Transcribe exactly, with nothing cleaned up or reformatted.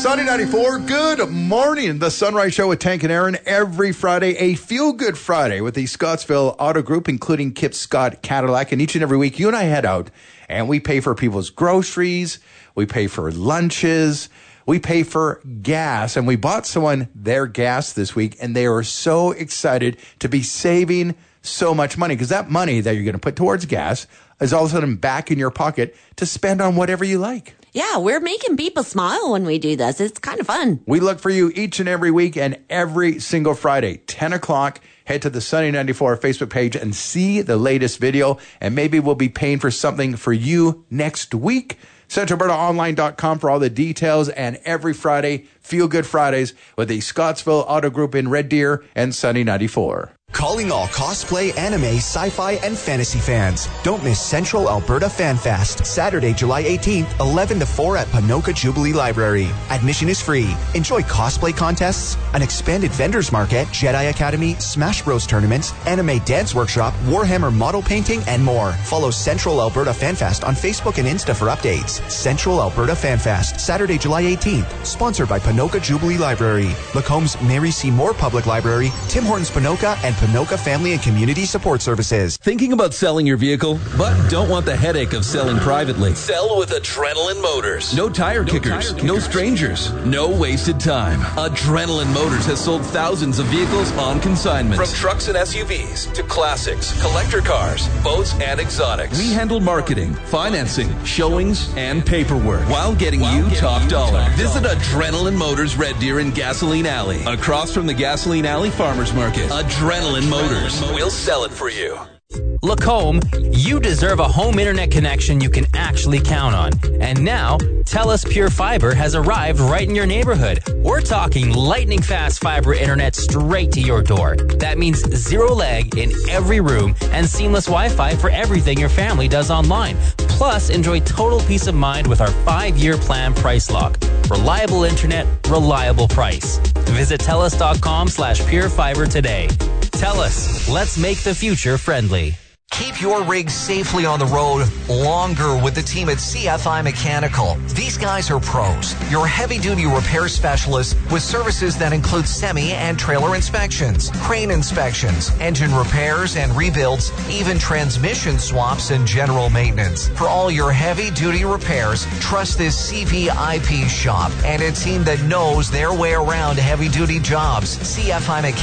Sunny ninety-four, good morning. The Sunrise Show with Tank and Aaron every Friday, a feel-good Friday with the Scottsville Auto Group, including Kip Scott Cadillac. And each and every week, you and I head out and we pay for people's groceries, we pay for lunches, we pay for gas. And we bought someone their gas this week, and they were so excited to be saving so much money, because that money that you're going to put towards gas is all of a sudden back in your pocket to spend on whatever you like. Yeah, we're making people smile when we do this. It's kind of fun. We look for you each and every week and every single Friday, ten o'clock. Head to the Sunny ninety-four Facebook page and see the latest video. And maybe we'll be paying for something for you next week. Central Alberta Online dot com for all the details. And every Friday, Feel Good Fridays with the Scottsville Auto Group in Red Deer and Sunny ninety-four. Calling all cosplay, anime, sci-fi, and fantasy fans. Don't miss Central Alberta Fan Fest, Saturday, July eighteenth, eleven to four at Ponoka Jubilee Library. Admission is free. Enjoy cosplay contests, an expanded vendors market, Jedi Academy, Smash Bros tournaments, anime dance workshop, Warhammer model painting, and more. Follow Central Alberta Fan Fest on Facebook and Insta for updates. Central Alberta Fan Fest, Saturday, July eighteenth. Sponsored by Ponoka Jubilee Library, Lacomb's Mary C. Moore Public Library, Tim Hortons Ponoka, and Ponoka Family and Community Support Services. Thinking about selling your vehicle, but don't want the headache of selling privately? Sell with Adrenaline Motors. No tire no kickers, tire kickers, no strangers, no wasted time. Adrenaline Motors has sold thousands of vehicles on consignment. From trucks and S U Vs to classics, collector cars, boats, and exotics. We handle marketing, financing, showings, and paperwork while getting while you getting top you dollar. Top Visit dollar. Adrenaline Motors Red Deer in Gasoline Alley, across from the Gasoline Alley Farmers Market. Adrenaline Motors. We'll sell it for you. Lacombe, you deserve a home internet connection you can actually count on. And now, TELUS Pure Fiber has arrived right in your neighborhood. We're talking lightning fast fiber internet straight to your door. That means zero lag in every room and seamless Wi-Fi for everything your family does online. Plus, enjoy total peace of mind with our five-year plan price lock. Reliable internet, reliable price. Visit TELUS.com slash Pure Fiber today. TELUS, let's make the future friendly. Keep your rig safely on the road longer with the team at C F I Mechanical. These guys are pros, your heavy-duty repair specialists with services that include semi and trailer inspections, crane inspections, engine repairs and rebuilds, even transmission swaps and general maintenance. For all your heavy-duty repairs, trust this C V I P shop and a team that knows their way around heavy-duty jobs. C F I Mechanical.